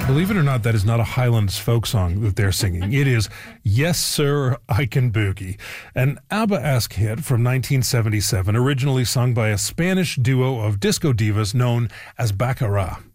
Believe it or not, that is not a Highlands folk song that they're singing. It is Yes Sir, I Can Boogie, an ABBA-esque hit from 1977, originally sung by a Spanish duo of disco divas known as Baccarat.